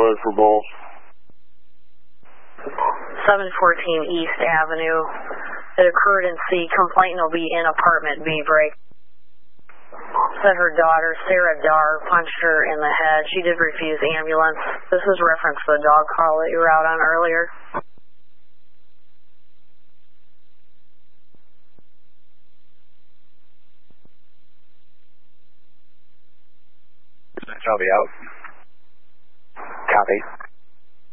code for both. 714 East Avenue. It occurred in C. Complainant will be in apartment B break. Said her daughter, Sarah Dar, punched her in the head. She did refuse ambulance. This is reference to the dog call that you were out on earlier. I'll be out. Copy.